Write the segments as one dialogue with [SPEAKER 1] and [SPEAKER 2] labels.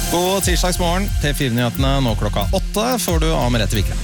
[SPEAKER 1] God tirsdagsmorgen, P4-nyhetene nå klokka 8 får du av Merete Vikre.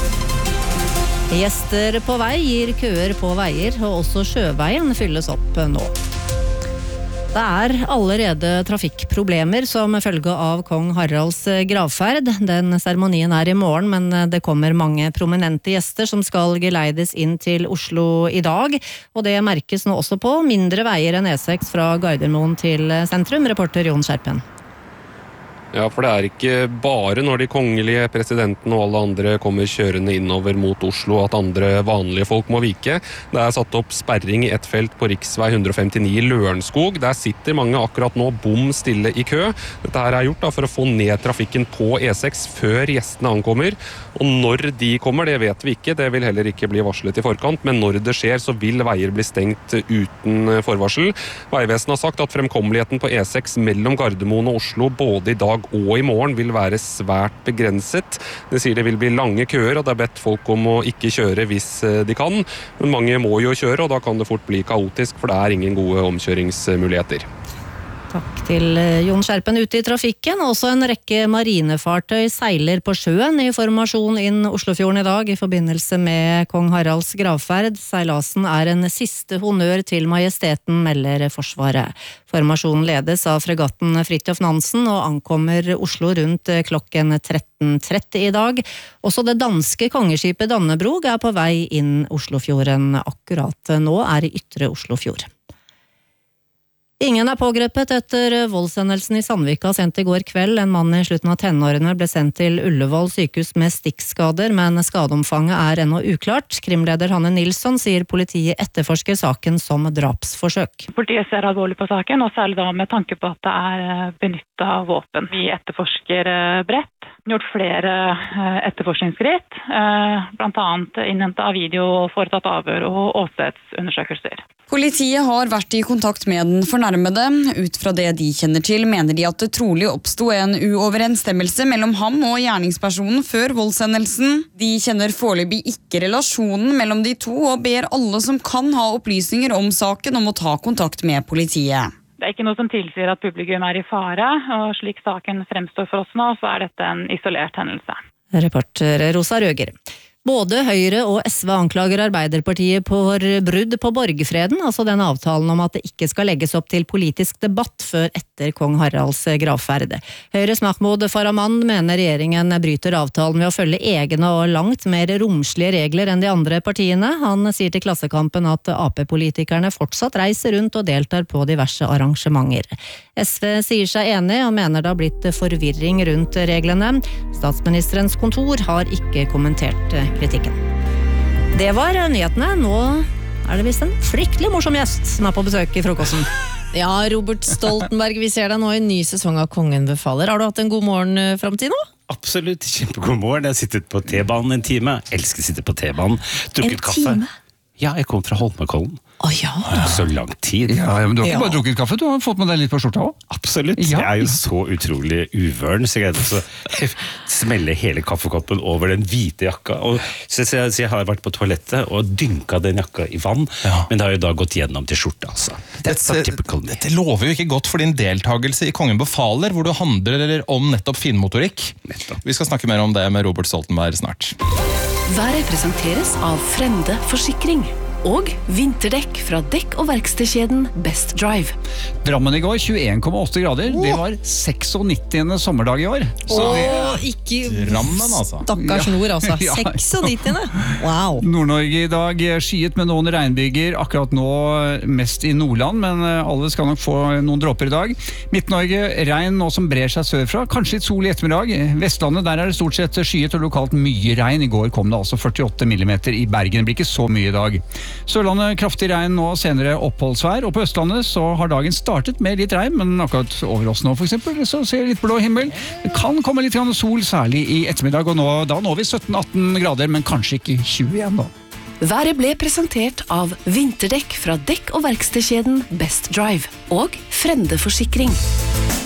[SPEAKER 2] Gjester på vei gir køer på veier, og også sjøveien fylles opp nå. Det allerede trafikkproblemer som følge av kong Haralds gravferd. Den seremonien I morgen, men det kommer mange prominente gjester som skal geleides inn til Oslo I dag. Og det merkes nå også på mindre veier enn E6 fra Gardermoen til sentrum. Reporter Jon Skjerpen.
[SPEAKER 3] Ja, for det ikke bare når de kongelige, presidentene og alle andre kommer kjørende innover mot Oslo at andre vanlige folk må vike. Det satt opp sperring I ett felt på riksvei 159 I Lørenskog. Der sitter mange akkurat nå bom stille I kø. Dette her gjort for å få ned trafikken på E6 før gjestene ankommer. Og når de kommer, det vet vi ikke. Det vil heller ikke bli varslet I forkant, men når det skjer så vil veier bli stengt uten forvarsel. Veivesenet har sagt at fremkommeligheten på E6 mellom Gardermoen og Oslo både I dag og I morgen vil være svært begrenset. Det sier det vil bli lange køer, og det bedt folk om å ikke kjøre hvis de kan. Men mange må jo kjøre, og da kan det fort bli kaotisk, for det ingen gode omkjøringsmuligheter.
[SPEAKER 2] Takk til Jon Skjerpen ute I trafikken. Også en rekke marinefartøy seiler på sjøen I formasjon inn Oslofjorden I dag I forbindelse med kong Haralds gravferd. Seilasen en siste honnør til majesteten, melder Forsvaret. Formasjonen ledes av fregatten Fridtjof Nansen og ankommer Oslo rundt klokken 13:30 I dag. Også det danske kongeskipet Dannebrog på vei inn Oslofjorden akkurat nå, I ytre Oslofjord. Ingen pågrepet etter voldshendelsen I Sandvika sent I går kveld. En mann I slutten av tenårene ble sendt til Ullevål sykehus med stikkskader, men skadeomfanget ennå uklart. Krimleder Hanne Nilsson sier politiet etterforsker saken som drapsforsøk.
[SPEAKER 4] Politiet ser alvorlig på saken, og særlig da med tanke på at det benyttet våpen. Vi etterforsker bredt. Gjort flere etterforskningsskritt, blant annet innhentet av video, foretatt avhør og åstedsundersøkelser.
[SPEAKER 5] Politiet har vært I kontakt med den fornærmede. Ut fra det de kjenner til, mener de at det trolig oppstod en uoverensstemmelse mellom ham og gjerningspersonen før voldshendelsen. De kjenner foreløpig ikke relasjonen mellom de to, og ber alle som kan ha opplysninger om saken om å ta kontakt med politiet.
[SPEAKER 4] Det ikke noe som tilsier at publikum I fare, og slik saken fremstår for oss nå, så dette en isolert hendelse.
[SPEAKER 2] Reporter Rosa Røger. Både Høyre og SV anklager Arbeiderpartiet for brudd på borgerfreden, altså den avtalen om at det ikke skal legges opp til politisk debatt før etter kong Haralds gravferd. Høyres Mahmoud Farahmand mener regjeringen bryter avtalen ved å følge egne og langt mer romslige regler enn de andre partiene. Han sier til Klassekampen at AP-politikerne fortsatt reiser rundt og deltar på diverse arrangementer. SV sier seg enig og mener det har blitt forvirring rundt reglene. Statsministerens kontor har ikke kommentert kritikken. Det var nyhetene. Nå det visst en fryktelig morsom gjest som på besøk I frokosten.
[SPEAKER 6] Ja, Robert Stoltenberg, vi ser deg nå I en ny sesong av Kongen befaler. Har du hatt en god morgen frem til nå?
[SPEAKER 7] Absolutt, kjempegod morgen. Jeg har sittet på T-banen en time. Elsker å sitte på T-banen. Drukket kaffe.
[SPEAKER 6] En time?
[SPEAKER 7] Ja, jeg kom fra Holmenkollen.
[SPEAKER 6] Ja.
[SPEAKER 7] Så lang tid.
[SPEAKER 8] Ja, men du har ikke bare drukket kaffe, du har fått med deg litt på skjorta også.
[SPEAKER 7] Absolutt. Jeg jo så utrolig uvøren, så jeg greide å smelle hele kaffekoppen over den hvite jakka. Så jeg har vært på toalettet og dynket den jakka I vann, men det har jo da gått gjennom til skjorta, altså.
[SPEAKER 1] Dette lover jo ikke godt for din deltagelse I Kongen befaler, hvor du handler om nettopp finmotorikk. Vi skal snakke mer om det med Robert Stoltenberg snart.
[SPEAKER 9] Været presenteres av Frende Forsikring og vinterdekk fra dekk- og verkstedkjeden Best Drive.
[SPEAKER 8] Drammen I går, 21,8 grader. Det var 96. sommerdag I år.
[SPEAKER 6] Ikke
[SPEAKER 1] Drammen, altså.
[SPEAKER 6] Stakkars nord, altså.
[SPEAKER 8] Ja.
[SPEAKER 6] 96. Wow.
[SPEAKER 8] Nord-Norge I dag skyet med noen regnbyger. Akkurat nå mest I Nordland, men alle skal nok få noen dråper I dag. Midt-Norge, regn nå som brer seg sørfra. Kanskje litt sol I ettermiddag. Vestlandet, der det stort sett skyet og lokalt mye regn. I går kom det altså 48 millimeter I Bergen. Det blir ikke så mye I dag. Sørlandet kraftig regn nå, senere oppholdsvær, og på Østlandet så har dagen startet med litt regn, men akkurat over oss nå for eksempel, så ser litt blå himmel. Det kan komme litt sol, særlig I ettermiddag, og da når vi 17-18 grader, men kanskje ikke 20 igjen da.
[SPEAKER 9] Været ble presentert av vinterdekk fra dekk- og verkstedkjeden Best Drive og Frende Forsikring.